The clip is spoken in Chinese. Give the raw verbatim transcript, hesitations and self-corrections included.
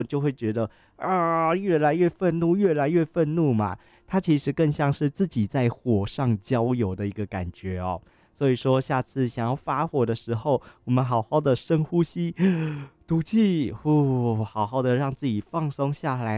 就会觉得啊，越来越愤怒，越来越愤怒嘛。它其实更像是自己在火上浇油的一个感觉哦。所以说，下次想要发火的时候，我们好好的深呼吸，吐气，呼，好好的让自己放松下来。